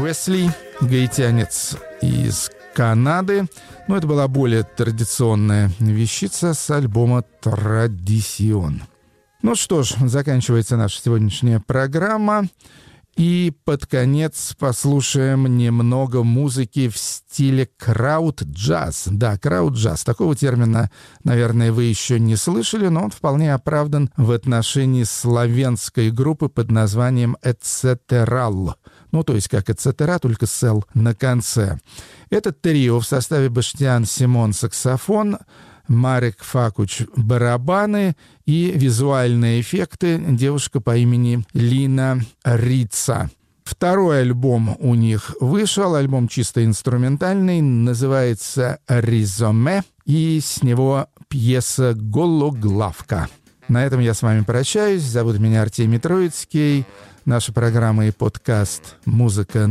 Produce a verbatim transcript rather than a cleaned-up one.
Уэсли, гаитянец из Канады. Но это была более традиционная вещица с альбома «Традисион». Ну что ж, заканчивается наша сегодняшняя программа. И под конец послушаем немного музыки в стиле крауд-джаз. Да, крауд-джаз. Такого термина, наверное, вы еще не слышали, но он вполне оправдан в отношении славянской группы под названием «Эцетерал». Ну, то есть как «Эцетера», только с «л» на конце. Этот трио в составе Баштиан Симон саксофон, Марек Факуч барабаны и визуальные эффекты девушка по имени Лина Рица. Второй альбом у них вышел, альбом чисто инструментальный, называется «Ризоме», и с него пьеса «Гологлавка». На этом я с вами прощаюсь. Зовут меня Артемий Троицкий. Наша программа и подкаст «Музыка